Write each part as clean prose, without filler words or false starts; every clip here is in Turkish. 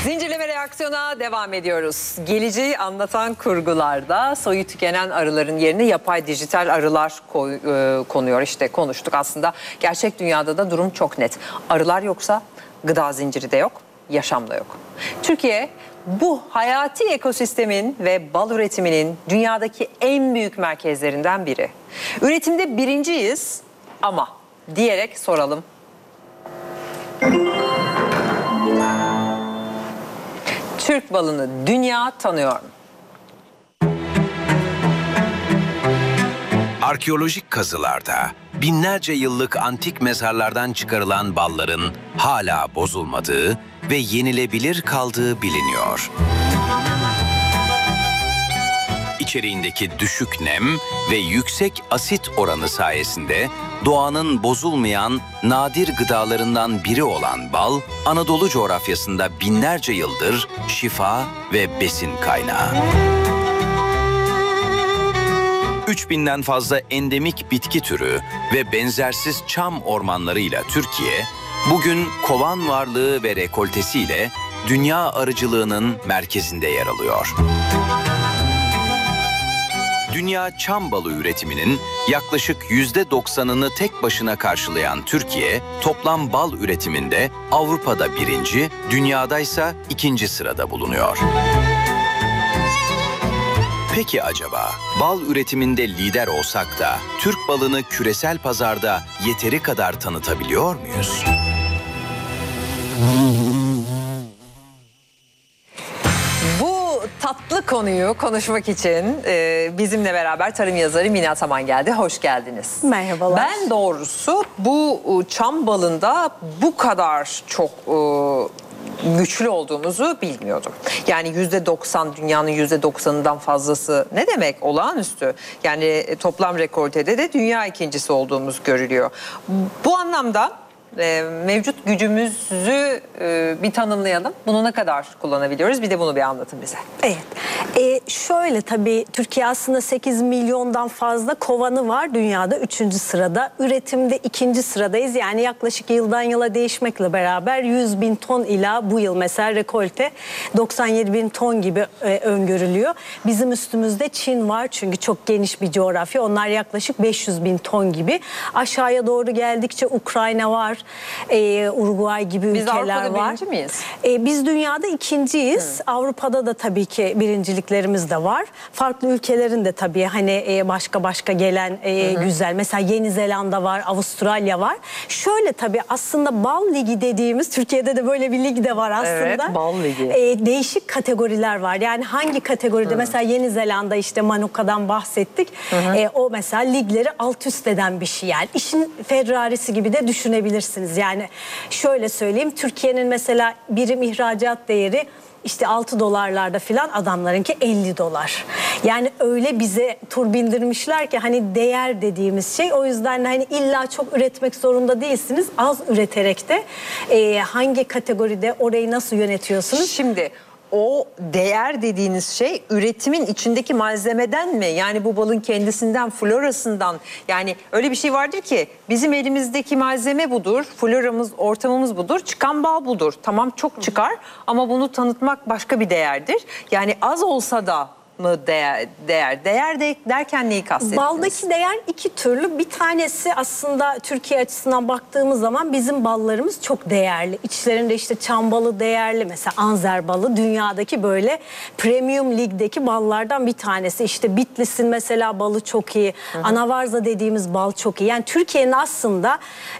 Zincirleme reaksiyona devam ediyoruz. Geleceği anlatan kurgularda soyu tükenen arıların yerine yapay dijital arılar konuyor. İşte konuştuk aslında. Gerçek dünyada da durum çok net. Arılar yoksa gıda zinciri de yok, yaşam da yok. Türkiye bu hayati ekosistemin ve bal üretiminin dünyadaki en büyük merkezlerinden biri. Üretimde birinciyiz ama diyerek soralım. Türk balını dünya tanıyor mu? Arkeolojik kazılarda binlerce yıllık antik mezarlardan çıkarılan balların hala bozulmadığı ve yenilebilir kaldığı biliniyor. İçeriğindeki düşük nem ve yüksek asit oranı sayesinde doğanın bozulmayan nadir gıdalarından biri olan bal, Anadolu coğrafyasında binlerce yıldır şifa ve besin kaynağı. 3000'den fazla endemik bitki türü ve benzersiz çam ormanlarıyla Türkiye, bugün kovan varlığı ve rekoltesiyle dünya arıcılığının merkezinde yer alıyor. Dünya çam balı üretiminin yaklaşık %90'ını tek başına karşılayan Türkiye, toplam bal üretiminde Avrupa'da birinci, dünyadaysa ikinci sırada bulunuyor. Peki acaba bal üretiminde lider olsak da Türk balını küresel pazarda yeteri kadar tanıtabiliyor muyuz? Tatlı konuyu konuşmak için bizimle beraber tarım yazarı Mine Ataman geldi. Hoş geldiniz. Merhabalar. Ben doğrusu bu çam balında bu kadar çok güçlü olduğumuzu bilmiyordum. Yani %90, dünyanın %90'ından fazlası ne demek? Olağanüstü. Yani toplam rekoltede de dünya ikincisi olduğumuz görülüyor. Bu anlamda mevcut gücümüzü bir tanımlayalım. Bunu ne kadar kullanabiliyoruz? Bir de bunu bir anlatın bize. Evet. Şöyle tabii Türkiye aslında 8 milyondan fazla kovanı var. Dünyada 3. sırada. Üretimde 2. sıradayız. Yani yaklaşık yıldan yıla değişmekle beraber 100 bin ton ila bu yıl mesela rekolte 97 bin ton gibi öngörülüyor. Bizim üstümüzde Çin var çünkü çok geniş bir coğrafya. Onlar yaklaşık 500 bin ton gibi. Aşağıya doğru geldikçe Ukrayna var. Uruguay gibi ülkeler var. Biz Avrupa'da birinci miyiz? Biz dünyada ikinciyiz. Avrupa'da da tabii ki birinciliklerimiz de var. Farklı ülkelerin de tabii hani başka gelen güzel. Mesela Yeni Zelanda var, Avustralya var. Şöyle tabii aslında bal ligi dediğimiz, Türkiye'de de böyle bir lig de var aslında. Evet, bal ligi. Değişik kategoriler var. Yani hangi kategoride mesela Yeni Zelanda işte Manuka'dan bahsettik. O mesela ligleri alt üst eden bir şey yani. İşin Ferrari'si gibi de düşünebilirsiniz. Yani şöyle söyleyeyim, Türkiye'nin mesela birim ihracat değeri işte 6 dolarlarda filan, adamlarınki 50 dolar. Yani öyle bize tur bindirmişler ki hani değer dediğimiz şey, o yüzden hani illa çok üretmek zorunda değilsiniz. Az üreterek de hangi kategoride orayı nasıl yönetiyorsunuz? Şimdi o değer dediğiniz şey üretimin içindeki malzemeden mi? Yani bu balın kendisinden, florasından. Yani öyle bir şey vardır ki bizim elimizdeki malzeme budur, floramız, ortamımız budur, çıkan bal budur. Tamam, çok çıkar ama bunu tanıtmak başka bir değerdir. Yani az olsa da mı değer? Değer derken neyi kastediyorsunuz? Baldaki değer iki türlü. Bir tanesi aslında Türkiye açısından baktığımız zaman bizim ballarımız çok değerli. İçlerinde işte çam balı değerli. Mesela Anzer balı dünyadaki böyle premium ligdeki ballardan bir tanesi. İşte Bitlis'in mesela balı çok iyi. Anavarza dediğimiz bal çok iyi. Yani Türkiye'nin aslında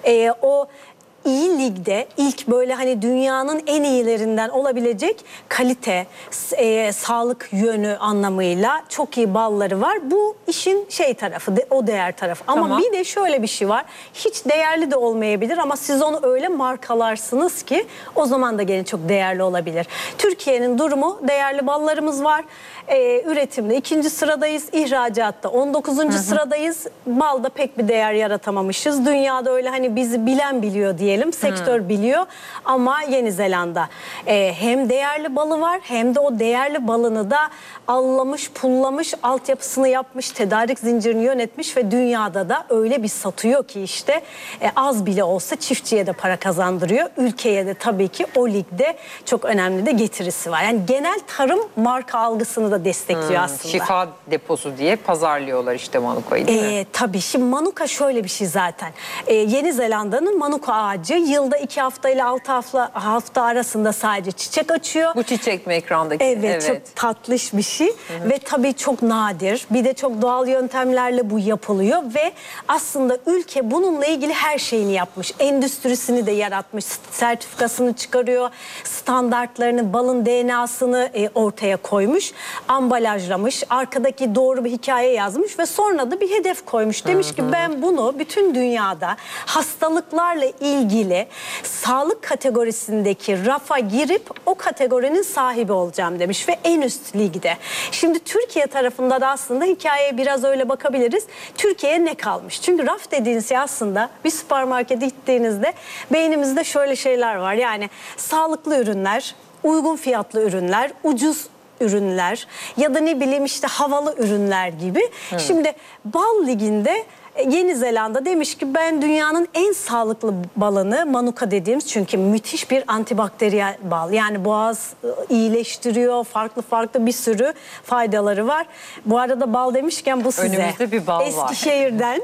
o İyi ligde ilk böyle hani dünyanın en iyilerinden olabilecek kalite, sağlık yönü anlamıyla çok iyi balları var. Bu işin şey tarafı, o değer tarafı. Ama tamam, bir de şöyle bir şey var. Hiç değerli de olmayabilir ama siz onu öyle markalarsınız ki o zaman da gene çok değerli olabilir. Türkiye'nin durumu, değerli ballarımız var. Üretimde 2. sıradayız. İhracatta 19. sıradayız. Balda pek bir değer yaratamamışız. Dünyada öyle hani bizi bilen biliyor diyelim. Sektör biliyor. Ama Yeni Zelanda hem değerli balı var hem de o değerli balını da allamış, pullamış, altyapısını yapmış, tedarik zincirini yönetmiş ve dünyada da öyle bir satıyor ki işte az bile olsa çiftçiye de para kazandırıyor. Ülkeye de tabii ki o ligde çok önemli de getirisi var. Yani genel tarım marka algısını da destekliyor aslında. Şifa deposu diye pazarlıyorlar işte Manuka'yı, değil mi? Tabii şimdi Manuka şöyle bir şey zaten. Yeni Zelanda'nın Manuka ağacı yılda 2 hafta ile 6 hafta arasında sadece çiçek açıyor. Bu çiçek mi ekrandaki? Evet, çok tatlış bir şey ve tabii çok nadir. Bir de çok doğal yöntemlerle bu yapılıyor ve aslında ülke bununla ilgili her şeyini yapmış. Endüstrisini de yaratmış, sertifikasını çıkarıyor, standartlarını, balın DNA'sını ortaya koymuş, ambalajlamış, arkadaki doğru bir hikaye yazmış ve sonra da bir hedef koymuş. Demiş ki ben bunu bütün dünyada hastalıklarla ilgili sağlık kategorisindeki rafa girip o kategorinin sahibi olacağım demiş ve en üst ligde. Şimdi Türkiye tarafında da aslında hikayeye biraz öyle bakabiliriz. Türkiye'ye ne kalmış? Çünkü raf dediğiniz şey aslında bir süpermarkete gittiğinizde beynimizde şöyle şeyler var. Yani sağlıklı ürünler, uygun fiyatlı ürünler, ucuz ürünler ya da ne bileyim işte havalı ürünler gibi. Şimdi bal liginde Yeni Zelanda demiş ki ben dünyanın en sağlıklı balını, Manuka dediğimiz, çünkü müthiş bir antibakteriyel bal. Yani boğaz iyileştiriyor, farklı bir sürü faydaları var. Bu arada bal demişken bu size. Önümüzde bir bal var. Eskişehir'den.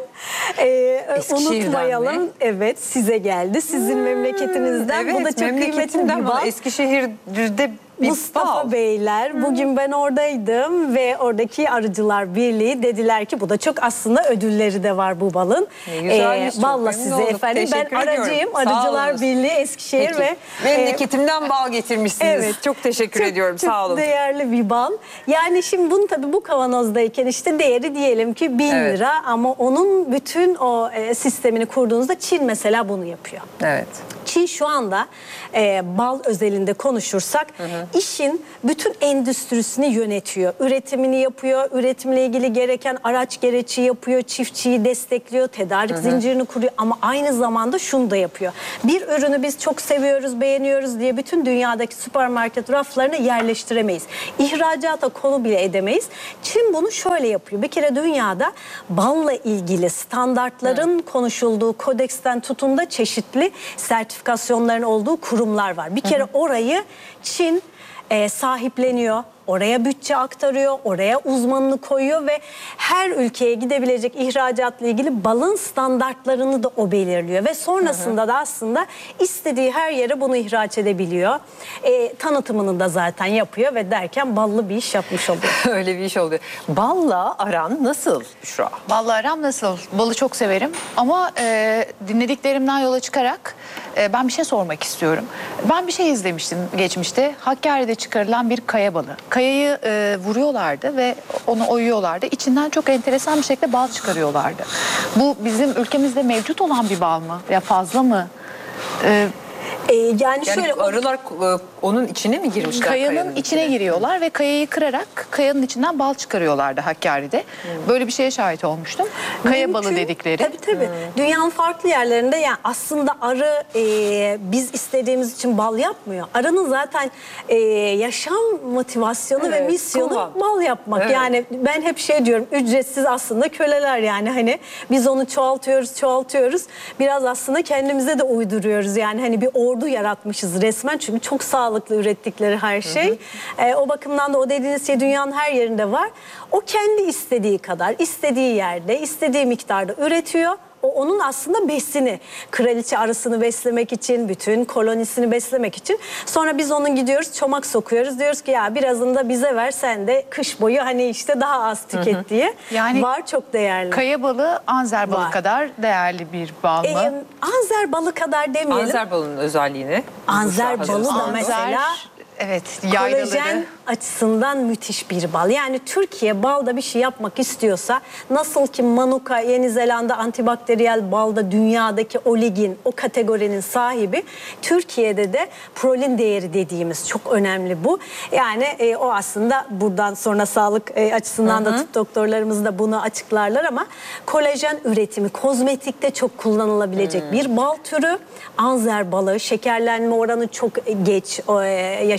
Unutmayalım. mi? Evet, size geldi. Sizin memleketinizden. Evet, Bu da çok kıymetli memleketimden bir bal. Eskişehir'de bir Mustafa bal. Beyler, bugün ben oradaydım ve oradaki Arıcılar Birliği dediler ki bu da çok aslında ödülleri de var bu balın. Ne güzelmiş, çok Valla memnun size olduk. efendim. Ben Teşekkür ediyorum. aracıyım. Sağ Arıcılar olunuz. Birliği Eskişehir Peki. ve Memleketimden bal getirmişsiniz. Evet. Çok teşekkür ediyorum. Çok Sağ olun. değerli bir bal. Yani şimdi bunu tabii bu kavanozdayken işte değeri diyelim ki 1000 Evet. lira ama onun bütün o sistemini kurduğunuzda Çin mesela bunu yapıyor. Evet. Çin şu anda bal özelinde konuşursak işin bütün endüstrisini yönetiyor. Üretimini yapıyor, üretimle ilgili gereken araç gereçi yapıyor, çiftçiyi destekliyor, tedarik zincirini kuruyor ama aynı zamanda şunu da yapıyor. Bir ürünü biz çok seviyoruz, beğeniyoruz diye bütün dünyadaki süpermarket raflarına yerleştiremeyiz. İhracata konu bile edemeyiz. Çin bunu şöyle yapıyor. Bir kere dünyada balla ilgili standartların konuşulduğu kodeksten tutun da çeşitli sertifikasyonların olduğu kurumlar var. Bir kere orayı Çin sahipleniyor. Oraya bütçe aktarıyor, oraya uzmanını koyuyor ve her ülkeye gidebilecek ihracatla ilgili balın standartlarını da o belirliyor. Ve sonrasında da aslında istediği her yere bunu ihraç edebiliyor. Tanıtımını da zaten yapıyor ve derken ballı bir iş yapmış oluyor. Öyle bir iş oluyor. Balla aran nasıl Büşra? Vallahi aram nasıl? Balı çok severim ama dinlediklerimden yola çıkarak ben bir şey sormak istiyorum. Ben bir şey izlemiştim geçmişte. Hakkari'de çıkarılan bir kaya balı. Kayayı vuruyorlardı ve onu oyuyorlardı. İçinden çok enteresan bir şekilde bal çıkarıyorlardı. Bu bizim ülkemizde mevcut olan bir bal mı? Ya fazla mı? Yani Yani şöyle arılar onun içine mi girmişler? Kayanın içine giriyorlar ve kayayı kırarak kayanın içinden bal çıkarıyorlardı Hakkari'de. Böyle bir şeye şahit olmuştum. Kaya balı mümkün. dedikleri. Tabii. Dünyanın farklı yerlerinde yani aslında arı biz istediğimiz için bal yapmıyor. Arının zaten yaşam motivasyonu ve Evet, misyonu kovan. bal yapmak. Evet. Yani ben hep şey diyorum, ücretsiz aslında köleler yani hani biz onu çoğaltıyoruz. Biraz aslında kendimize de uyduruyoruz yani hani bir ordu yaratmışız resmen çünkü çok sağlıklı ürettikleri her şey. O bakımdan da o dediğiniz şey dünyanın her yerinde var. O kendi istediği kadar, istediği yerde, istediği miktarda üretiyor. O onun aslında besini, kraliçe arısını beslemek için, bütün kolonisini beslemek için. Sonra biz onun gidiyoruz, çomak sokuyoruz. Diyoruz ki ya birazını da bize ver, sen de kış boyu hani işte daha az tüket diye. Yani var, çok değerli. Kaya balı Anzer balı Var. kadar değerli bir bal mı? Anzer balı kadar demeyelim. Anzer balının özelliğini. Anzer Büşra balı da hazırladı. mesela evet, kolajen yaylaları. açısından müthiş bir bal. Yani Türkiye balda bir şey yapmak istiyorsa nasıl ki Manuka Yeni Zelanda antibakteriyel balda dünyadaki o ligin, o kategorinin sahibi, Türkiye'de de prolin değeri dediğimiz çok önemli bu. Yani o aslında buradan sonra sağlık açısından da tıp doktorlarımız da bunu açıklarlar ama kolajen üretimi kozmetikte çok kullanılabilecek bir bal türü. Anzer balı, şekerlenme oranı çok geç yaşanıyor.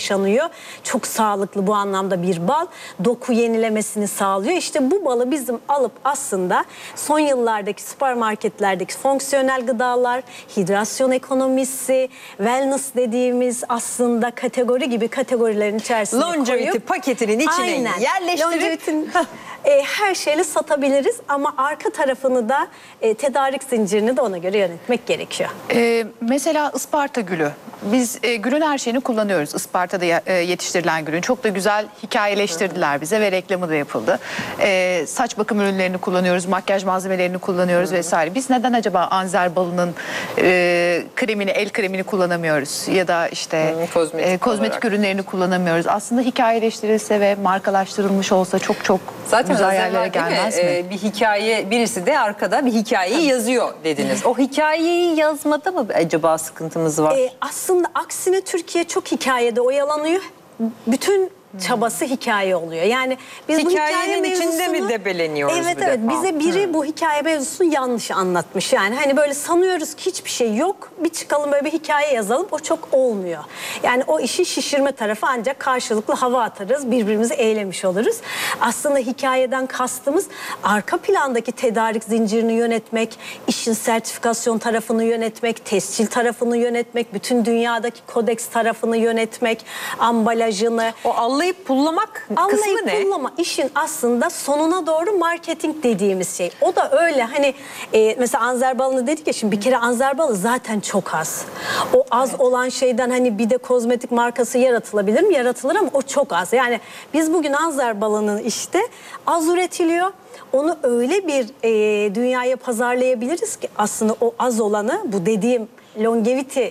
yaşanıyor. Çok sağlıklı bu anlamda bir bal. Doku yenilemesini sağlıyor. İşte bu balı bizim alıp aslında son yıllardaki süpermarketlerdeki fonksiyonel gıdalar, hidrasyon ekonomisi, wellness dediğimiz aslında kategori gibi kategorilerin içerisine Longevity koyup paketinin içine yerleştirip Longevity'nin her şeyle satabiliriz ama arka tarafını da tedarik zincirini de ona göre yönetmek gerekiyor. Mesela Isparta gülü. Biz gülün her şeyini kullanıyoruz. Isparta'da yetiştirilen gülün. Çok da güzel hikayeleştirdiler bize ve reklamı da yapıldı. Saç bakım ürünlerini kullanıyoruz, makyaj malzemelerini kullanıyoruz vesaire. Biz neden acaba anzer balının kremini, el kremini kullanamıyoruz? Ya da işte kozmetik ürünlerini kullanamıyoruz. Aslında hikayeleştirilse ve markalaştırılmış olsa çok zaten güzel hazır yerlere var, değil mi? gelmez mi? Bir hikaye, birisi de arkada bir hikayeyi yazıyor dediniz. O hikayeyi yazmada mı acaba sıkıntımız var? Aslında aksine Türkiye çok hikayede oyalanıyor. Bütün çabası hikaye oluyor. Yani biz bu hikaye Hikayenin içinde mi mevzusunu- debeleniyoruz Evet bir evet defa? bize biri bu hikaye mevzusunu yanlış anlatmış. Yani hani böyle sanıyoruz ki hiçbir şey yok. Bir çıkalım böyle bir hikaye yazalım. O çok olmuyor. Yani o işi şişirme tarafı ancak karşılıklı hava atarız. Birbirimizi eğlemiş oluruz. Aslında hikayeden kastımız arka plandaki tedarik zincirini yönetmek, işin sertifikasyon tarafını yönetmek, tescil tarafını yönetmek, bütün dünyadaki kodeks tarafını yönetmek, ambalajını, O allayıp pullamak kısmı ne? anlayıp pullama işin aslında sonuna doğru marketing dediğimiz şey. O da öyle hani mesela anzer balını dedik ya, şimdi bir kere anzer balı zaten çok az. O az olan şeyden hani bir de kozmetik markası yaratılabilir mi? Yaratılır ama o çok az. Yani biz bugün anzer balının işte az üretiliyor. Onu öyle bir dünyaya pazarlayabiliriz ki aslında o az olanı bu dediğim longevity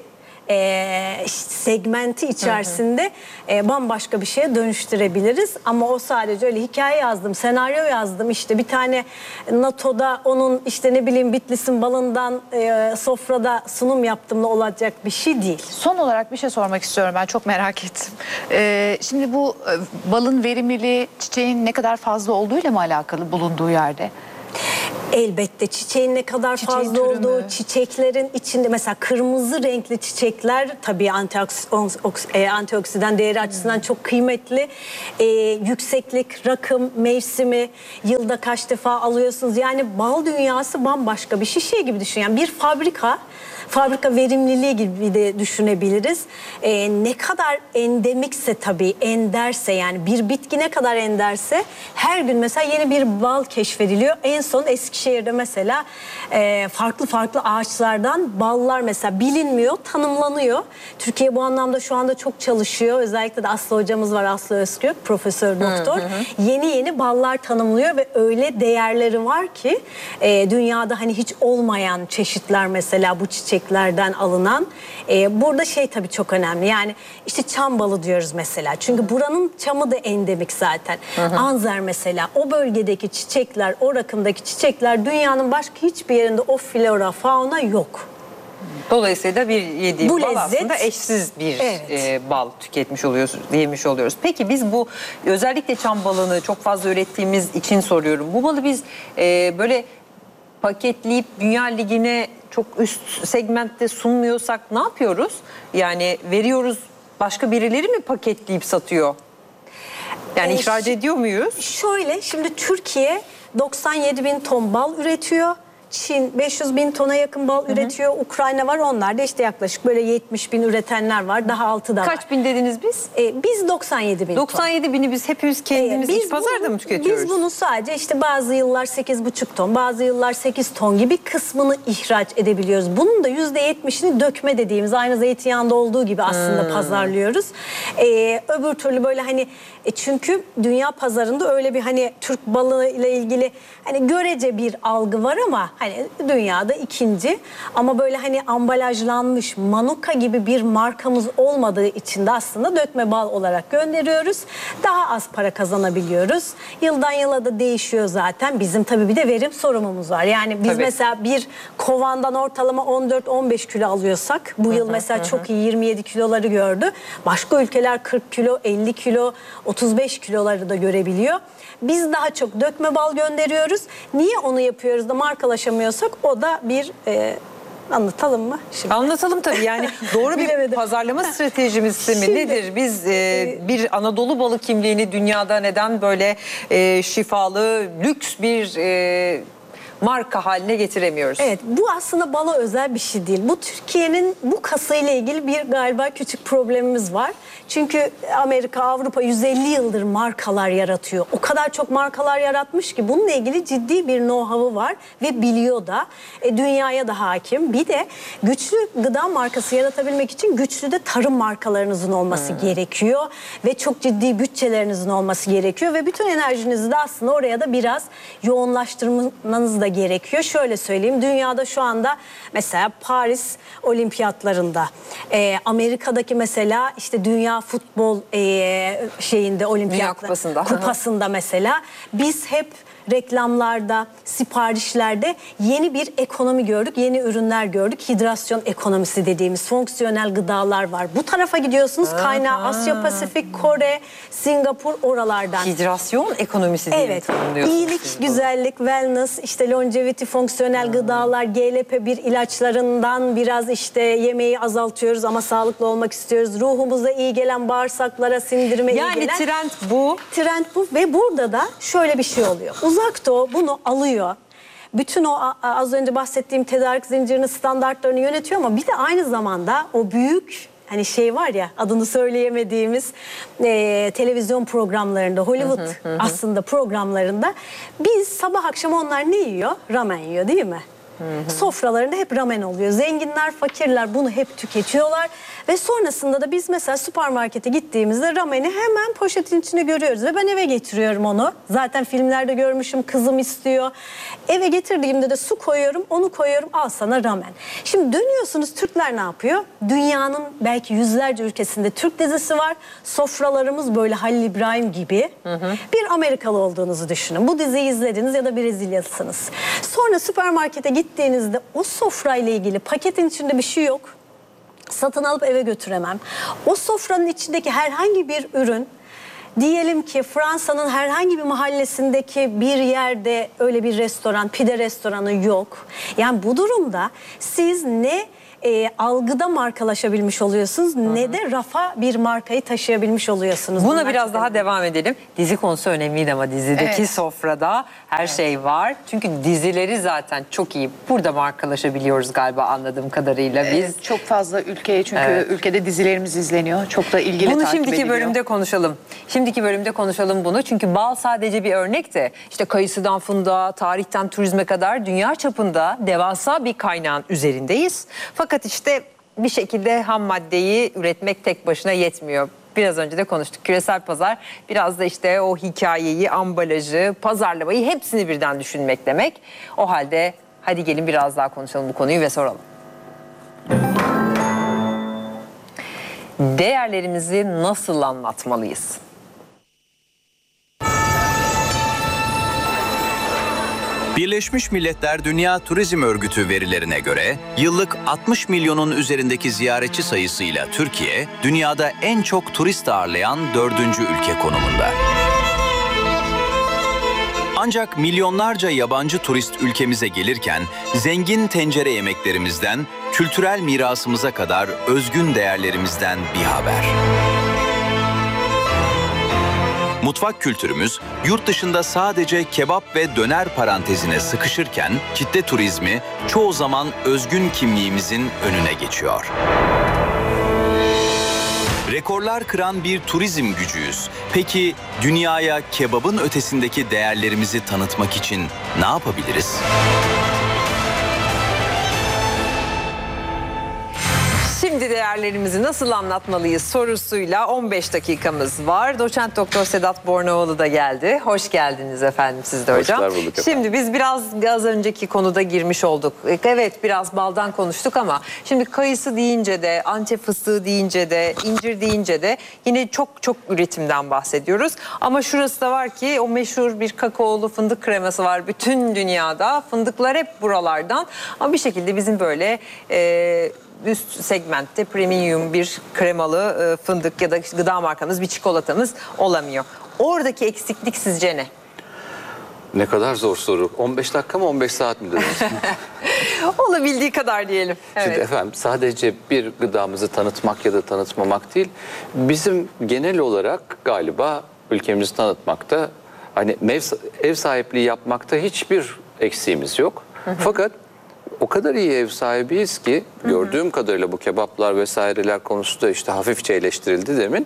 segmenti içerisinde bambaşka bir şeye dönüştürebiliriz. Ama o sadece öyle hikaye yazdım, senaryo yazdım, işte bir tane NATO'da onun işte ne bileyim Bitlis'in balından sofrada sunum yaptığımda olacak bir şey değil. Son olarak bir şey sormak istiyorum. Ben çok merak ettim. Şimdi bu balın verimliliği çiçeğin ne kadar fazla olduğuyla mı alakalı bulunduğu yerde? Elbette çiçeğin ne kadar Çiçeğin fazla türü olduğu, mü? çiçeklerin içinde mesela kırmızı renkli çiçekler tabii antioksidan değeri açısından çok kıymetli. Yükseklik, rakım, mevsimi, yılda kaç defa alıyorsunuz. Yani bal dünyası bambaşka bir şey gibi düşün. Yani bir fabrika verimliliği gibi de düşünebiliriz. Ne kadar endemikse tabii, enderse yani bir bitki ne kadar enderse her gün mesela yeni bir bal keşfediliyor. En son Eskişehir'de mesela farklı ağaçlardan ballar mesela bilinmiyor, tanımlanıyor. Türkiye bu anlamda şu anda çok çalışıyor. Özellikle de Aslı hocamız var, Aslı Özkök, profesör doktor. Yeni ballar tanımlıyor ve öyle değerleri var ki dünyada hani hiç olmayan çeşitler mesela bu çiçeklerden alınan. Burada şey tabii çok önemli. Yani işte çam balı diyoruz mesela. Çünkü buranın çamı da endemik zaten. Anzer mesela, o bölgedeki çiçekler, o rakımdaki çiçekler dünyanın başka hiçbir yerinde o flora, fauna yok. Dolayısıyla bir yediğim Bu bal lezzet- aslında eşsiz bir Evet. bal tüketmiş oluyoruz, yemiş oluyoruz. Peki biz bu özellikle çam balını çok fazla ürettiğimiz için soruyorum. Bu balı biz böyle paketleyip Dünya Ligi'ne çok üst segmentte sunmuyorsak ne yapıyoruz? Yani veriyoruz, başka birileri mi paketleyip satıyor? Yani ihraç ediyor muyuz? Şöyle, şimdi Türkiye 97 bin ton bal üretiyor. Çin 500 bin tona yakın bal üretiyor. Ukrayna var, onlar da işte yaklaşık böyle 70 bin üretenler var. Daha altı da var. Kaç bin dediniz biz? Biz 97 bin ton. 97 bini biz hepimiz kendimiz iç pazarda mı tüketiyoruz? Biz bunu sadece işte bazı yıllar 8,5 ton, bazı yıllar 8 ton gibi kısmını ihraç edebiliyoruz. Bunun da %70'ini dökme dediğimiz, aynı zeytinyağında olduğu gibi aslında pazarlıyoruz. Öbür türlü böyle hani çünkü dünya pazarında öyle bir hani Türk balığı ile ilgili hani görece bir algı var ama hani dünyada ikinci, ama böyle hani ambalajlanmış Manuka gibi bir markamız olmadığı için de aslında dökme bal olarak gönderiyoruz. Daha az para kazanabiliyoruz. Yıldan yıla da değişiyor zaten. Bizim tabii bir de verim sorumumuz var. Yani biz Tabii. mesela bir kovandan ortalama 14-15 kilo alıyorsak bu yıl mesela çok iyi 27 kiloları gördü. Başka ülkeler 40 kilo, 50 kilo, 35 kiloları da görebiliyor. Biz daha çok dökme bal gönderiyoruz. Niye onu yapıyoruz da markalaşamıyorsak, o da bir Anlatalım mı? Şimdi. Anlatalım tabii, yani doğru bir Bilemedim. pazarlama stratejimiz mi Şimdi, nedir? Biz bir Anadolu balı kimliğini dünyada neden böyle şifalı, lüks bir marka haline getiremiyoruz? Evet, bu aslında bala özel bir şey değil. Bu Türkiye'nin bu kasayla ilgili bir galiba küçük problemimiz var. Çünkü Amerika, Avrupa 150 yıldır markalar yaratıyor. O kadar çok markalar yaratmış ki bununla ilgili ciddi bir know-how'ı var ve biliyor da. Dünyaya da hakim. Bir de güçlü gıda markası yaratabilmek için güçlü de tarım markalarınızın olması gerekiyor. Ve çok ciddi bütçelerinizin olması gerekiyor. Ve bütün enerjinizi de aslında oraya da biraz yoğunlaştırmanız da gerekiyor. Şöyle söyleyeyim, dünyada şu anda mesela Paris Olimpiyatlarında, Amerika'daki mesela işte dünya futbol şeyinde olimpiyatlar kupasında mesela biz hep reklamlarda, siparişlerde yeni bir ekonomi gördük, yeni ürünler gördük. Hidrasyon ekonomisi dediğimiz fonksiyonel gıdalar var. Bu tarafa gidiyorsunuz, kaynağı Asya, Pasifik, Kore, Singapur, oralardan. Hidrasyon ekonomisi diye Evet, tanımlıyorsunuz iyilik, siz bunu. güzellik, wellness, işte longevity, fonksiyonel gıdalar, GLP-1 ilaçlarından biraz işte yemeği azaltıyoruz ama sağlıklı olmak istiyoruz. Ruhumuza iyi gelen, bağırsaklara, sindirime iyi Yani gelen. trend bu. Trend bu ve burada da şöyle bir şey oluyor. Uzak Doğu bunu alıyor. Bütün o az önce bahsettiğim tedarik zincirinin standartlarını yönetiyor ama bir de aynı zamanda o büyük hani şey var ya, adını söyleyemediğimiz televizyon programlarında, Hollywood aslında programlarında biz sabah akşam onlar ne yiyor? Ramen yiyor değil mi? Sofralarında hep ramen oluyor. Zenginler, fakirler bunu hep tüketiyorlar. Ve sonrasında da biz mesela süpermarkete gittiğimizde rameni hemen poşetin içine görüyoruz. Ve ben eve getiriyorum onu. Zaten filmlerde görmüşüm, kızım istiyor. Eve getirdiğimde de su koyuyorum, onu koyuyorum, al sana ramen. Şimdi dönüyorsunuz, Türkler ne yapıyor? Dünyanın belki yüzlerce ülkesinde Türk dizisi var. Sofralarımız böyle Halil İbrahim gibi. Bir Amerikalı olduğunuzu düşünün. Bu diziyi izlediniz ya da Brezilyalısınız. Sonra süpermarkete gittiğinizde o sofrayla ilgili paketin içinde bir şey yok. Satın alıp eve götüremem. O sofranın içindeki herhangi bir ürün, diyelim ki Fransa'nın herhangi bir mahallesindeki bir yerde öyle bir restoran, pide restoranı yok. Yani bu durumda siz ne algıda markalaşabilmiş oluyorsunuz ne de rafa bir markayı taşıyabilmiş oluyorsunuz. Buna Bunlar biraz çok daha önemli. devam edelim. Dizi konusu önemliydi ama dizideki Evet. sofrada her şey var. Çünkü dizileri zaten çok iyi. Burada markalaşabiliyoruz galiba anladığım kadarıyla biz. Çok fazla ülkeye çünkü ülkede dizilerimiz izleniyor. Çok da ilgili Bunu takip şimdiki ediliyor. bölümde konuşalım. Şimdiki bölümde konuşalım bunu. Çünkü bal sadece bir örnek de işte kayısıdan fındığa, tarihten turizme kadar dünya çapında devasa bir kaynağın üzerindeyiz. Fakat işte bir şekilde ham maddeyi üretmek tek başına yetmiyor. Biraz önce de konuştuk. Küresel pazar biraz da işte o hikayeyi, ambalajı, pazarlamayı hepsini birden düşünmek demek. O halde hadi gelin biraz daha konuşalım bu konuyu ve soralım. Değerlerimizi nasıl anlatmalıyız? Birleşmiş Milletler Dünya Turizm Örgütü verilerine göre yıllık 60 milyonun üzerindeki ziyaretçi sayısıyla Türkiye, dünyada en çok turist ağırlayan 4. ülke konumunda. Ancak milyonlarca yabancı turist ülkemize gelirken zengin tencere yemeklerimizden, kültürel mirasımıza kadar özgün değerlerimizden bir haber. Mutfak kültürümüz yurt dışında sadece kebap ve döner parantezine sıkışırken kitle turizmi çoğu zaman özgün kimliğimizin önüne geçiyor. Rekorlar kıran bir turizm gücüyüz. Peki dünyaya kebabın ötesindeki değerlerimizi tanıtmak için ne yapabiliriz? Şimdi değerlerimizi nasıl anlatmalıyız sorusuyla 15 dakikamız var. Doçent Doktor Sedat Bornoğlu da geldi. Hoş geldiniz efendim siz de hocam. Hoş bulduk efendim. Şimdi biz biraz az önceki konuda girmiş olduk. Evet biraz baldan konuştuk ama şimdi kayısı deyince de, Antep fıstığı deyince de, incir deyince de yine çok üretimden bahsediyoruz. Ama şurası da var ki o meşhur bir kakaolu fındık kreması var bütün dünyada. Fındıklar hep buralardan ama bir şekilde bizim böyle üst segmentte premium bir kremalı fındık ya da gıda markamız, bir çikolatamız olamıyor. Oradaki eksiklik sizce ne? Ne kadar zor soru. 15 dakika mı 15 saat mi dediniz? Olabildiği kadar diyelim. Evet. Şimdi efendim sadece bir gıdamızı tanıtmak ya da tanıtmamak değil. Bizim genel olarak galiba ülkemizi tanıtmakta, hani ev sahipliği yapmakta hiçbir eksiğimiz yok. Fakat o kadar iyi ev sahibiyiz ki gördüğüm kadarıyla bu kebaplar vesaireler konusu da işte hafifçe eleştirildi demin.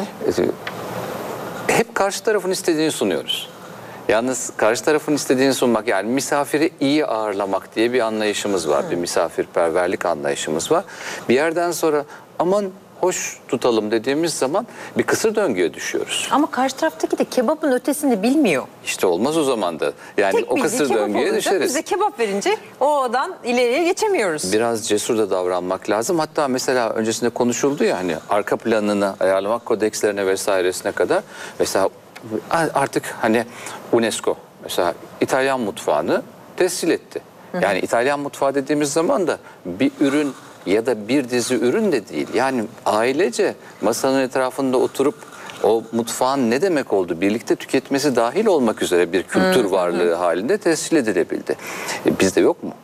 Hep karşı tarafın istediğini sunuyoruz. Yalnız karşı tarafın istediğini sunmak, yani misafiri iyi ağırlamak diye bir anlayışımız var. Bir misafirperverlik anlayışımız var. Bir yerden sonra aman hoş tutalım dediğimiz zaman bir kısır döngüye düşüyoruz. Ama karşı taraftaki de kebabın ötesini bilmiyor. İşte olmaz o zaman da. Yani Tek o bildiği kısır kebap döngüye olunca düşeriz. bize kebap verince odan ileriye geçemiyoruz. Biraz cesur da davranmak lazım. Hatta mesela öncesinde konuşuldu ya, hani arka planını ayarlamak kodekslerine vesairesine kadar. Mesela artık hani UNESCO mesela İtalyan mutfağını tescil etti. Yani İtalyan mutfağı dediğimiz zaman da bir ürün ya da bir dizi ürün de değil. Yani ailece masanın etrafında oturup o mutfağın ne demek olduğu, birlikte tüketmesi dahil olmak üzere bir kültür varlığı halinde tescil edilebildi. Bizde yok mu?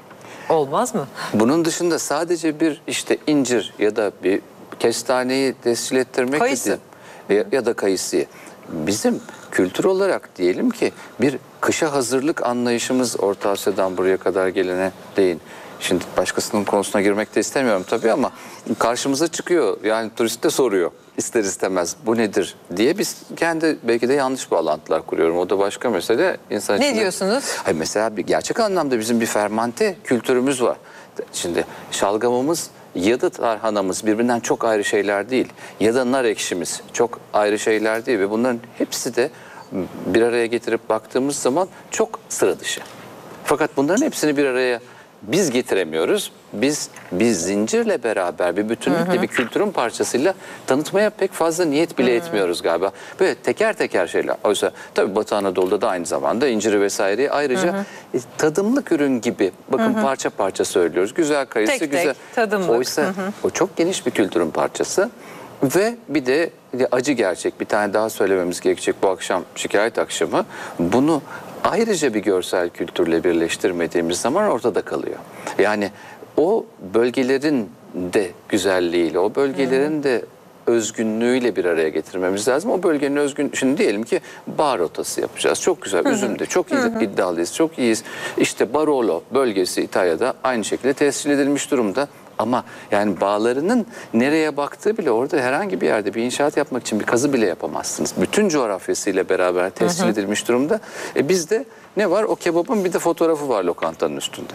Olmaz mı? Bunun dışında sadece bir işte incir ya da bir kestaneyi tescil ettirmek Kayısı. ya da kayısıyı. Bizim kültür olarak diyelim ki bir kışa hazırlık anlayışımız Orta Asya'dan buraya kadar gelene değin. Şimdi başkasının konusuna girmek de istemiyorum tabii ama karşımıza çıkıyor. Yani turist de soruyor ister istemez bu nedir diye, biz kendi belki de yanlış bağlantılar kuruyorum. O da başka mesele. İnsan Ne içinde... diyorsunuz? Hayır, mesela bir gerçek anlamda bizim bir fermante kültürümüz var. Şimdi şalgamımız ya da tarhanamız birbirinden çok ayrı şeyler değil. Ya da nar ekşimiz çok ayrı şeyler değil. Ve bunların hepsi de bir araya getirip baktığımız zaman çok sıra dışı. Fakat bunların hepsini bir araya biz getiremiyoruz. Biz zincirle beraber bir bütünlükle bir kültürün parçasıyla tanıtmaya pek fazla niyet bile etmiyoruz galiba. Böyle teker teker şeyler. Oysa tabii Batı Anadolu'da da aynı zamanda inciri vesaireyi ayrıca tadımlık ürün gibi bakın parça parça söylüyoruz. Güzel kayısı, Tek güzel. tadımlık. Oysa o çok geniş bir kültürün parçası. Ve bir de acı gerçek, bir tane daha söylememiz gerekecek bu akşam, şikayet akşamı. Bunu ayrıca bir görsel kültürle birleştirmediğimiz zaman ortada kalıyor. Yani o bölgelerin de güzelliğiyle, o bölgelerin de özgünlüğüyle bir araya getirmemiz lazım. O bölgenin özgün, şimdi diyelim ki bar rotası yapacağız. Çok güzel, üzümde çok iddialıyız, çok iyiyiz. İşte Barolo bölgesi İtalya'da aynı şekilde tescil edilmiş durumda. Ama yani bağlarının nereye baktığı bile, orada herhangi bir yerde bir inşaat yapmak için bir kazı bile yapamazsınız. Bütün coğrafyasıyla beraber tescil edilmiş durumda. Bizde ne var? O kebabın bir de fotoğrafı var lokantanın üstünde.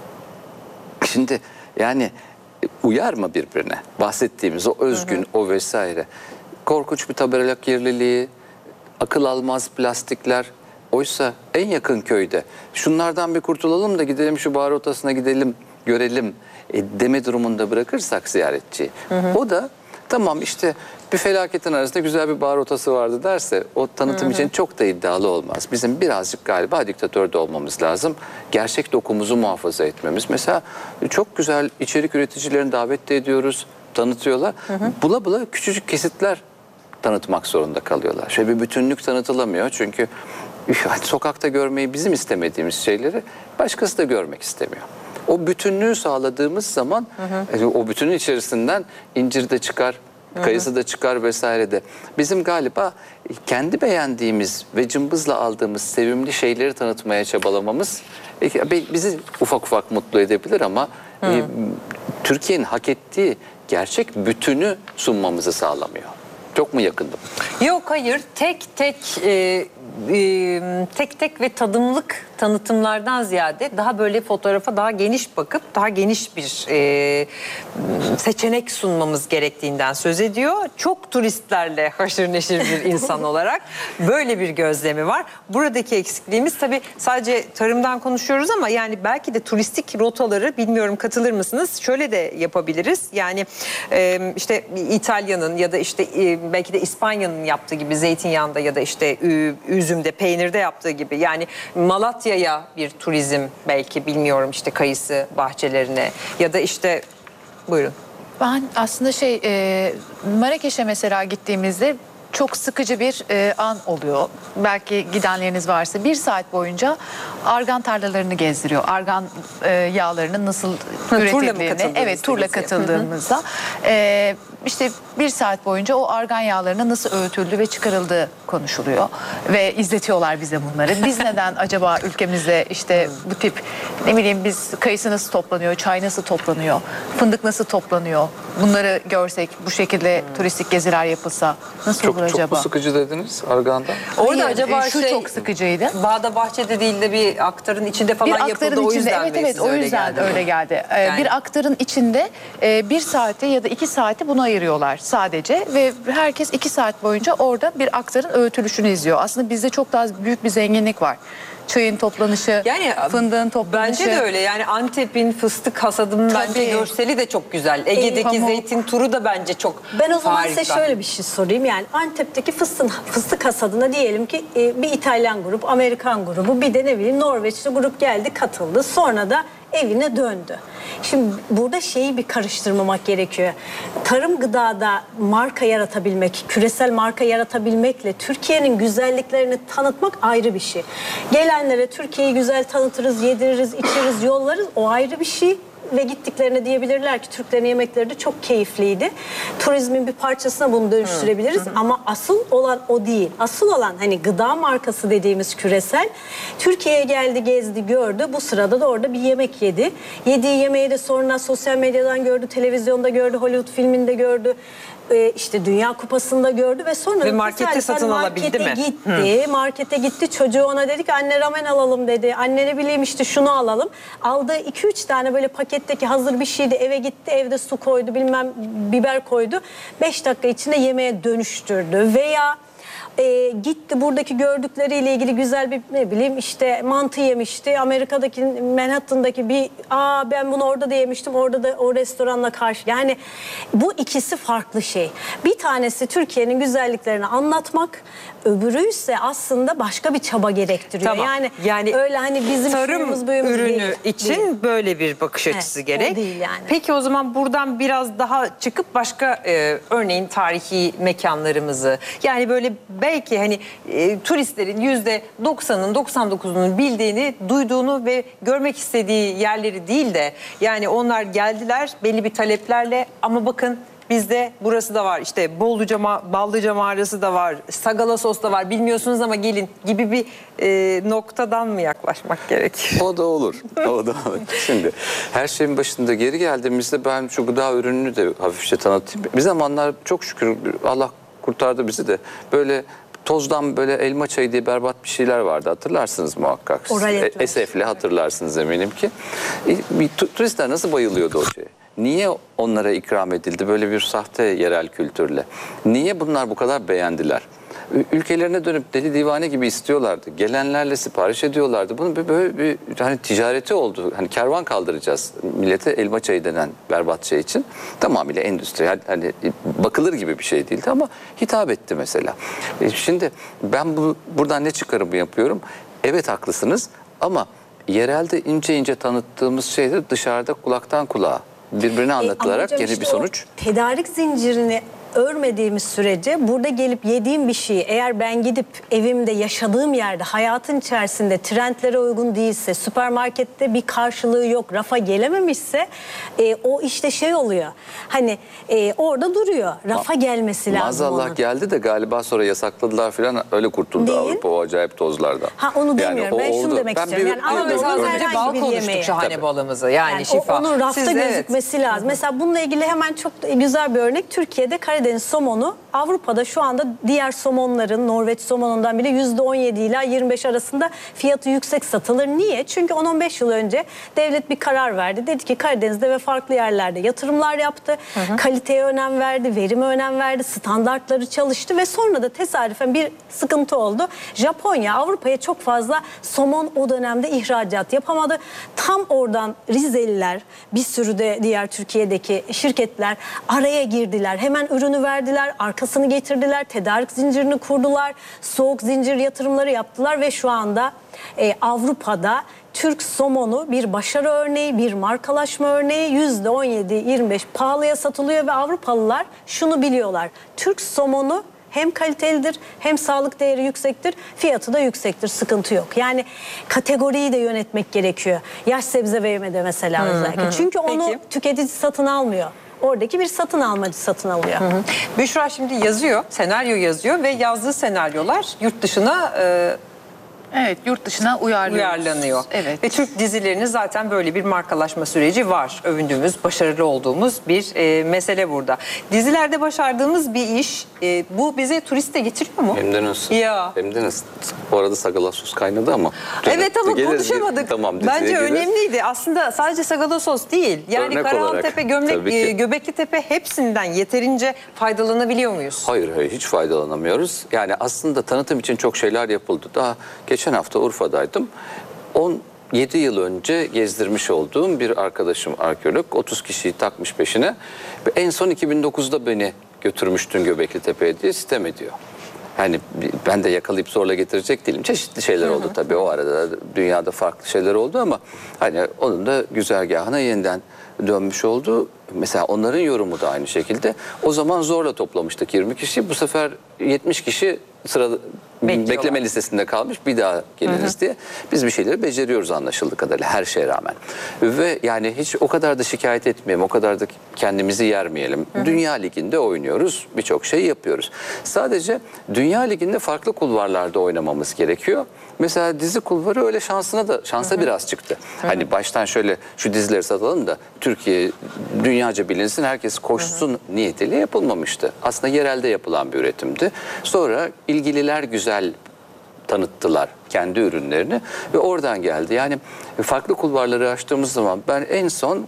Şimdi yani uyar mı birbirine? Bahsettiğimiz o özgün, o vesaire. Korkunç bir tabela kirliliği, akıl almaz plastikler. Oysa en yakın köyde şunlardan bir kurtulalım da gidelim şu bar rotasına gidelim, görelim deme durumunda bırakırsak ziyaretçiyi. O da tamam işte bir felaketin arasında güzel bir bar rotası vardı derse o tanıtım için çok da iddialı olmaz. Bizim birazcık galiba diktatör de olmamız lazım. Gerçek dokumuzu muhafaza etmemiz. Mesela çok güzel içerik üreticilerini davet de ediyoruz, tanıtıyorlar. Bula bula küçücük kesitler tanıtmak zorunda kalıyorlar. Şöyle bir bütünlük tanıtılamıyor çünkü sokakta görmeyi bizim istemediğimiz şeyleri başkası da görmek istemiyor. O bütünlüğü sağladığımız zaman o bütünün içerisinden incir de çıkar, kayısı da çıkar vesaire de. Bizim galiba kendi beğendiğimiz ve cımbızla aldığımız sevimli şeyleri tanıtmaya çabalamamız bizi ufak ufak mutlu edebilir ama Türkiye'nin hak ettiği gerçek bütünü sunmamızı sağlamıyor. Çok mu yakındım? Yok, hayır, tek tek ve tadımlık tanıtımlardan ziyade daha böyle fotoğrafa daha geniş bakıp daha geniş bir seçenek sunmamız gerektiğinden söz ediyor. Çok turistlerle haşır neşir bir insan olarak böyle bir gözlemi var. Buradaki eksikliğimiz tabii sadece tarımdan konuşuyoruz ama yani belki de turistik rotaları, bilmiyorum katılır mısınız? Şöyle de yapabiliriz. Yani işte İtalya'nın ya da işte belki de İspanya'nın yaptığı gibi zeytinyağında ya da işte üzümde, peynirde yaptığı gibi, yani Malatya'ya bir turizm belki, bilmiyorum, işte kayısı bahçelerine ya da işte buyurun. Ben aslında Marrakeş'e mesela gittiğimizde çok sıkıcı bir an oluyor. Belki gidenleriniz varsa 1 saat boyunca argan tarlalarını gezdiriyor. Argan yağlarının nasıl turla mı üretildiğini. katıldığınızda Evet, turla geziyor. katıldığımızda. İşte 1 saat boyunca o argan yağlarının nasıl öğütüldüğü ve çıkarıldığı konuşuluyor. Ve izletiyorlar bize bunları. Biz neden acaba ülkemizde işte bu tip, ne bileyim, biz kayısı nasıl toplanıyor, çay nasıl toplanıyor, fındık nasıl toplanıyor, bunları görsek, bu şekilde turistik geziler yapılsa nasıl olur Çok acaba? mu sıkıcı dediniz Argan'da? Orada Hayır, acaba şu çok sıkıcıydı. Bağda bahçede değil de bir aktarın içinde falan Bir yapıldı, aktarın o içinde, yüzden evet mi evet, size o öyle yüzden geldi? öyle geldi. Yani- Bir aktarın içinde 1 saati ya da 2 saati buna ayırıyorlar sadece ve herkes 2 saat boyunca orada bir aktarın öğütülüşünü izliyor. Aslında bizde çok daha büyük bir zenginlik var. Çayın toplanışı, Yani fındığın toplanışı. bence de öyle. Yani Antep'in fıstık hasadının bence Tabii. görseli de çok güzel. Ege'deki Pamuk. zeytin turu da bence çok Ben o zaman harika. size şöyle bir şey sorayım. Yani Antep'teki fıstık hasadına diyelim ki bir İtalyan grup, Amerikan grubu, bir de ne bileyim Norveçli grup geldi, katıldı. Sonra da evine döndü. Şimdi burada şeyi bir karıştırmamak gerekiyor. Tarım gıdada marka yaratabilmek, küresel marka yaratabilmekle Türkiye'nin güzelliklerini tanıtmak ayrı bir şey. Gelenlere Türkiye'yi güzel tanıtırız, yediririz, içeriz, yollarız, o ayrı bir şey. Ve gittiklerine diyebilirler ki Türklerin yemekleri de çok keyifliydi. Turizmin bir parçasına bunu dönüştürebiliriz ama asıl olan o değil. Asıl olan hani gıda markası dediğimiz küresel. Türkiye'ye geldi, gezdi, gördü. Bu sırada da orada bir yemek yedi. Yediği yemeği de sonra sosyal medyadan gördü, televizyonda gördü, Hollywood filminde gördü. İşte Dünya Kupası'nda gördü ve sonra Ve markette tesadüfen satın alabildi mi? Markete gitti. Çocuğu ona dedi ki anne ramen alalım dedi. Anne ne bileyim işte şunu alalım. Aldığı 2-3 tane böyle paketteki hazır bir şeydi. Eve gitti, evde su koydu, bilmem biber koydu. 5 dakika içinde yemeğe dönüştürdü. Veya gitti buradaki gördükleriyle ilgili güzel bir ne bileyim işte mantı yemişti. Amerika'daki Manhattan'daki ben bunu orada da yemiştim. Orada da o restoranla karşı. Yani bu ikisi farklı şey. Bir tanesi Türkiye'nin güzelliklerini anlatmak, öbürü ise aslında başka bir çaba gerektiriyor. Tamam. Yani öyle hani bizim tarım şuyumuz, buyumuz ürünü değil. için Değil. böyle bir bakış açısı Evet, gerek. o değil yani. Peki o zaman buradan biraz daha çıkıp başka örneğin tarihi mekanlarımızı, yani böyle belki hani turistlerin %90'ın 99'unun bildiğini, duyduğunu ve görmek istediği yerleri değil de, yani onlar geldiler belli bir taleplerle ama bakın bizde burası da var, işte Ballıca mağarası da var, Sagalassos da var, bilmiyorsunuz ama gelin gibi bir noktadan mı yaklaşmak gerekir? O da olur. O da olur. Şimdi her şeyin başında geri geldiğimizde ben şu gıda ürününü de hafifçe tanıtayım. Bir zamanlar çok şükür Allah kurtardı bizi de, böyle tozdan böyle elma çayı diye berbat bir şeyler vardı, hatırlarsınız muhakkak. Oralet. Esefle hatırlarsınız eminim ki. Turistler nasıl bayılıyordu o şeye? Niye onlara ikram edildi böyle bir sahte yerel kültürle? Niye bunlar bu kadar beğendiler? Ülkelerine dönüp deli divane gibi istiyorlardı. Gelenlerle sipariş ediyorlardı. Bunun böyle bir hani ticareti oldu. Hani kervan kaldıracağız millete elma çayı denen berbat şey için. Tamamıyla endüstriyel, hani bakılır gibi bir şey değildi ama hitap etti mesela. Şimdi ben buradan ne çıkarımı yapıyorum? Evet haklısınız ama yerelde ince ince tanıttığımız şeyleri dışarıda kulaktan kulağa birbirine anlatılarak Ama hocam yeni işte bir sonuç. o tedarik zincirini örmediğimiz sürece burada gelip yediğim bir şeyi eğer ben gidip evimde yaşadığım yerde hayatın içerisinde trendlere uygun değilse, süpermarkette bir karşılığı yok, rafa gelememişse o işte şey oluyor. Hani orada duruyor. Rafa gelmesi lazım Maazallah onun. geldi de galiba sonra yasakladılar falan, öyle kurtuldu Değil. Avrupa o acayip tozlardan. Ha, onu demiyorum. o Ben şunu oldu. demek istiyorum. Yani Ama Ama mesela az onun önce herhangi bal bir konuştuk, yemeği. şahane Tabii. balımızı. Yani şifa. Onun rafta Siz de evet. gözükmesi lazım. Mesela bununla ilgili hemen çok güzel bir örnek. Türkiye'de Karadeniz somonu, Avrupa'da şu anda diğer somonların, Norveç somonundan bile %17 ila 25 arasında fiyatı yüksek satılır. Niye? Çünkü 10-15 yıl önce devlet bir karar verdi. Dedi ki Karadeniz'de ve farklı yerlerde yatırımlar yaptı. Kaliteye önem verdi, verime önem verdi, standartları çalıştı ve sonra da tesadüfen bir sıkıntı oldu. Japonya Avrupa'ya çok fazla somon o dönemde ihracat yapamadı. Tam oradan Rizeliler, bir sürü de diğer Türkiye'deki şirketler araya girdiler. Hemen ürünü verdiler, arkasını getirdiler, tedarik zincirini kurdular, soğuk zincir yatırımları yaptılar ve şu anda Avrupa'da Türk somonu bir başarı örneği, bir markalaşma örneği, %17-25 pahalıya satılıyor ve Avrupalılar şunu biliyorlar: Türk somonu hem kalitelidir, hem sağlık değeri yüksektir, fiyatı da yüksektir, sıkıntı yok. Yani kategoriyi de yönetmek gerekiyor. Yaş sebze ve meyvede mesela özellikle. Çünkü onu Peki. tüketici satın almıyor. Oradaki bir satın almacı satın alıyor. Büşra şimdi yazıyor, senaryo yazıyor ve yazdığı senaryolar yurt dışına Evet, yurt dışına uyarlanıyor. Evet. Ve Türk dizilerinin zaten böyle bir markalaşma süreci var. Övündüğümüz, başarılı olduğumuz bir mesele burada. Dizilerde başardığımız bir iş, bu bize turist de getiriyor mu? Hem de nasıl? Ya. Hem de nasıl? Bu arada Sagalasos kaynadı ama. Evet ama Geliriz. konuşamadık. Tamam, diziye Bence gireriz. önemliydi. Aslında sadece Sagalasos değil. Yani Örnek Karahantepe, olarak, tabii ki. Göbekli Tepe hepsinden yeterince faydalanabiliyor muyuz? Hayır hiç faydalanamıyoruz. Yani aslında tanıtım için çok şeyler yapıldı. Daha geçen hafta Urfa'daydım. 17 yıl önce gezdirmiş olduğum bir arkadaşım arkeolog 30 kişiyi takmış peşine. Ve en son 2009'da beni götürmüştün Göbekli Tepe'ye diye sitem ediyor. Yani ben de yakalayıp zorla getirecek değilim. Çeşitli şeyler oldu tabii o arada. Dünyada farklı şeyler oldu ama hani onun da güzergahına yeniden dönmüş oldu. Mesela onların yorumu da aynı şekilde. O zaman zorla toplamıştık 20 kişi. Bu sefer 70 kişi bekleme listesinde kalmış. Bir daha geliriz diye. Biz bir şeyleri beceriyoruz anlaşıldığı kadarıyla her şeye rağmen. Ve yani hiç o kadar da şikayet etmeyelim. O kadar da kendimizi yermeyelim. Dünya Ligi'nde oynuyoruz. Birçok şey yapıyoruz. Sadece Dünya Ligi'nde farklı kulvarlarda oynamamız gerekiyor. Mesela dizi kulvarı öyle şansa biraz çıktı. Hani baştan şöyle şu dizileri satalım da Türkiye dünyaca bilinsin, herkes koşsun niyetiyle yapılmamıştı. Aslında yerelde yapılan bir üretimdi. Sonra ilgililer güzel tanıttılar kendi ürünlerini ve oradan geldi. Yani farklı kulvarları açtığımız zaman ben en son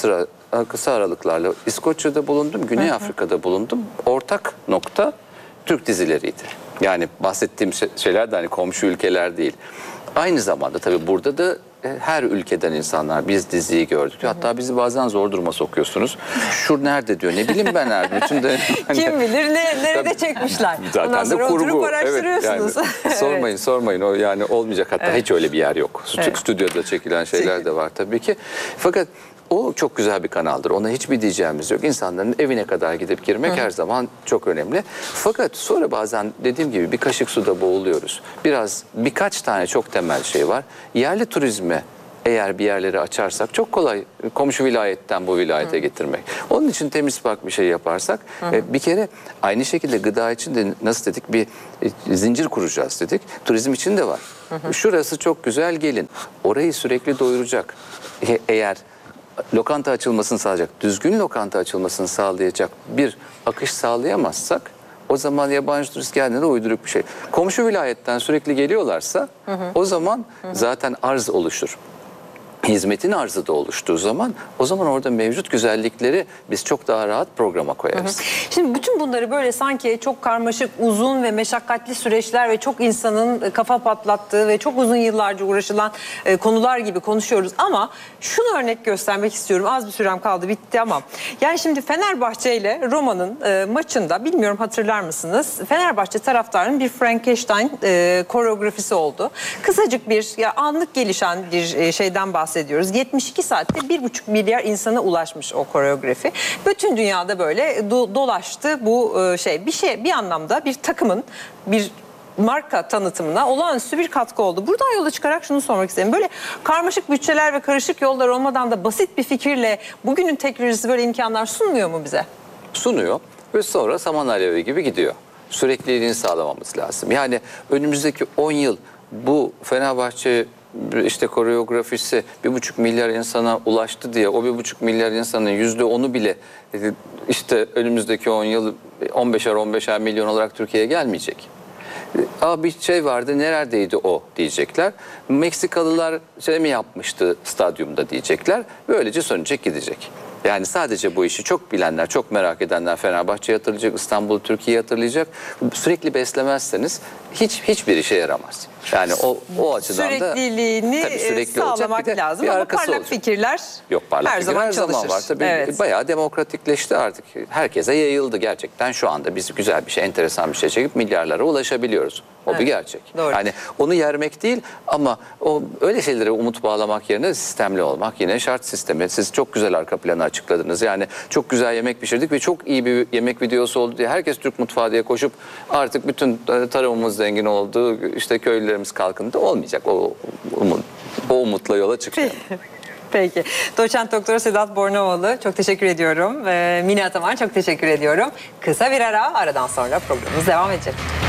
kısa aralıklarla İskoçya'da bulundum, Güney Afrika'da bulundum. Ortak nokta Türk dizileriydi. Yani bahsettiğim şeyler de hani komşu ülkeler değil. Aynı zamanda tabii burada da her ülkeden insanlar biz diziyi gördük. Hatta bizi bazen zor duruma sokuyorsunuz. Şu nerede diyor. Ne bileyim ben nerede. Bütün de Kim bilir nerede çekmişler. zaten Ondan sonra de kurgu. oturup araştırıyorsunuz. Evet, yani, sormayın o yani olmayacak, hatta hiç öyle bir yer yok. Evet. Stüdyoda çekilen şeyler de var tabii ki. Fakat o çok güzel bir kanaldır. Ona hiçbir diyeceğimiz yok. İnsanların evine kadar gidip girmek her zaman çok önemli. Fakat sonra bazen dediğim gibi bir kaşık suda boğuluyoruz. Birkaç tane çok temel şey var. Yerli turizme eğer bir yerleri açarsak çok kolay komşu vilayetten bu vilayete getirmek. Onun için temiz park bir şey yaparsak bir kere aynı şekilde gıda için de nasıl dedik bir zincir kuracağız dedik. Turizm için de var. Şurası çok güzel, gelin. Orayı sürekli doyuracak. Eğer lokanta açılmasını sağlayacak, düzgün lokanta açılmasını sağlayacak bir akış sağlayamazsak o zaman yabancı turist geldiğinde uyduruk bir şey. Komşu vilayetten sürekli geliyorlarsa o zaman zaten arz oluşur. Hizmetin arzı da oluştuğu zaman o zaman orada mevcut güzellikleri biz çok daha rahat programa koyarız. Şimdi bütün bunları böyle sanki çok karmaşık, uzun ve meşakkatli süreçler ve çok insanın kafa patlattığı ve çok uzun yıllarca uğraşılan konular gibi konuşuyoruz. Ama şunu örnek göstermek istiyorum. Az bir sürem kaldı, bitti ama. Yani şimdi Fenerbahçe ile Roma'nın maçında, bilmiyorum hatırlar mısınız? Fenerbahçe taraftarının bir Frankenstein koreografisi oldu. Kısacık bir anlık gelişen bir şeyden bahsediyoruz. 72 saatte 1,5 milyar insana ulaşmış o koreografi. Bütün dünyada böyle dolaştı bu bir anlamda bir takımın bir marka tanıtımına olağanüstü bir katkı oldu. Buradan yola çıkarak şunu sormak istedim. Böyle karmaşık bütçeler ve karışık yollar olmadan da basit bir fikirle bugünün teknolojisi böyle imkanlar sunmuyor mu bize? Sunuyor ve sonra saman alevi gibi gidiyor. Sürekliliğini sağlamamız lazım. Yani önümüzdeki 10 yıl bu Fenerbahçe işte koreografisi 1,5 milyar insana ulaştı diye o 1,5 milyar insanın %10'u bile işte önümüzdeki 10 yıl 15'er milyon olarak Türkiye'ye gelmeyecek. Bir şey vardı, neredeydi o diyecekler. Meksikalılar mi yapmıştı stadyumda diyecekler. Böylece sönecek, gidecek. Yani sadece bu işi çok bilenler, çok merak edenler Fenerbahçe'yi hatırlayacak, İstanbul, Türkiye'yi hatırlayacak. Sürekli beslemezseniz hiçbir işe yaramaz. Yani o açıdan sürekliliğini da sürekli sağlamak lazım ama parlak olacak. fikirler Yok, parlak her fikir zaman her çalışır. zaman var. Tabii Evet. bayağı demokratikleşti artık. Herkese yayıldı gerçekten. Şu anda biz güzel bir şey, enteresan bir şey çekip milyarlara ulaşabiliyoruz. O bir gerçek. Doğru. Yani onu yermek değil ama o öyle şeylere umut bağlamak yerine sistemli olmak yine şart sistemi. Siz çok güzel arka planı açıkladınız. Yani çok güzel yemek pişirdik ve çok iyi bir yemek videosu oldu diye herkes Türk mutfağı diye koşup artık bütün tarımımız zengin oldu, işte köylülerimiz kalkındı, olmayacak. O umutla yola çıkıyor. Peki. Doçent Doktor Sedat Bornovalı çok teşekkür ediyorum. Mine Ataman çok teşekkür ediyorum. Kısa bir ara, aradan sonra programımız devam edecek.